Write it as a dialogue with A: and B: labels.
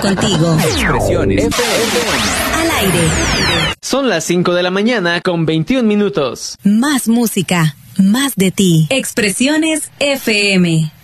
A: contigo.
B: Expresiones
A: Al aire.
C: Son las 5 de la mañana con 21 minutos.
A: Más música, más de ti. Expresiones FM.